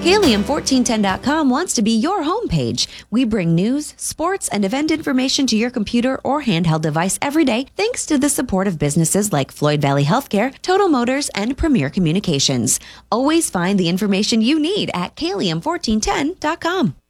Kalium1410.com wants to be your homepage. We bring news, sports, and event information to your computer or handheld device every day thanks to the support of businesses like Floyd Valley Healthcare, Total Motors, and Premier Communications. Always find the information you need at Kalium1410.com.